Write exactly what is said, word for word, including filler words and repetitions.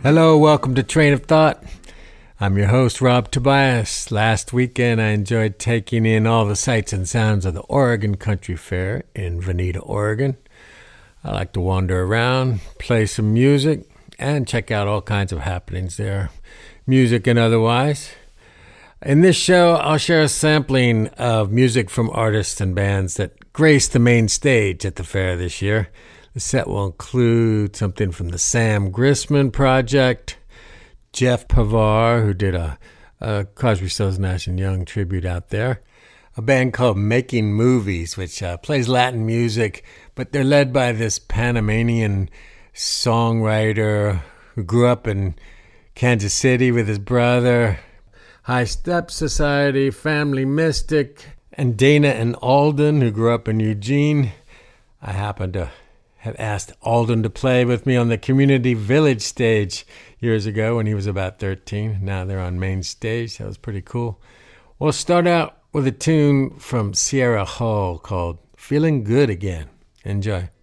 Hello, welcome to Train of Thought. I'm your host, Rob Tobias. Last weekend, I enjoyed taking in all the sights and sounds of the Oregon Country Fair in Veneta, Oregon. I like to wander around, play some music, and check out all kinds of happenings there, music and otherwise. In this show, I'll share a sampling of music from artists and bands that graced the main stage at the fair this year. The set will include something from the Sam Grisman Project, Jeff Pavar, who did a, a Crosby, Stills, Nash and Young tribute out there, a band called Making Movies, which uh, plays Latin music, but they're led by this Panamanian songwriter who grew up in Kansas City with his brother, High Step Society, Family Mystic, and Dana and Alden, who grew up in Eugene. I happen to have asked Alden to play with me on the Community Village stage years ago when he was about thirteen. Now they're on main stage. That was pretty cool. We'll start out with a tune from Sierra Hull called Feeling Good Again. Enjoy.